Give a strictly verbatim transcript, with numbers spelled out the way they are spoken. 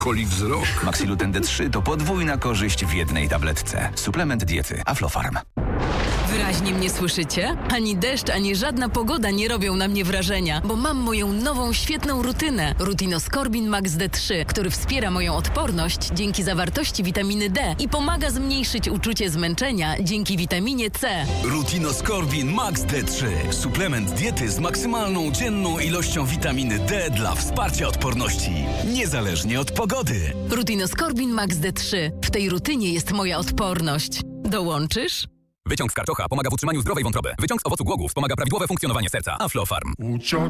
Koli wzrok. Maxiluten D trzy to podwójna korzyść w jednej tabletce. Suplement diety Aflofarm. Wyraźnie mnie słyszycie? Ani deszcz, ani żadna pogoda nie robią na mnie wrażenia, bo mam moją nową, świetną rutynę. Rutinoskorbin Max D trzy, który wspiera moją odporność dzięki zawartości witaminy D i pomaga zmniejszyć uczucie zmęczenia dzięki witaminie C. Rutinoskorbin Max D trzy. Suplement diety z maksymalną dzienną ilością witaminy D dla wsparcia odporności. Niezależnie od pogody. Rutinoskorbin Max D trzy. W tej rutynie jest moja odporność. Dołączysz? Wyciąg z karczocha pomaga w utrzymaniu zdrowej wątroby. Wyciąg z owocu głogów wspomaga prawidłowe funkcjonowanie serca. Aflofarm. Uciąg